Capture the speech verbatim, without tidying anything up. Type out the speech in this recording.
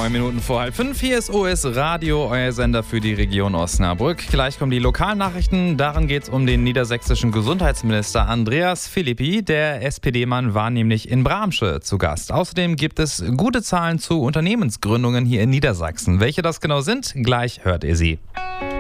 Neun Minuten vor halb fünf. Hier ist O S Radio, euer Sender für die Region Osnabrück. Gleich kommen die Lokalnachrichten. Darin geht es um den niedersächsischen Gesundheitsminister Andreas Philippi. Der S P D-Mann war nämlich in Bramsche zu Gast. Außerdem gibt es gute Zahlen zu Unternehmensgründungen hier in Niedersachsen. Welche das genau sind, gleich hört ihr sie.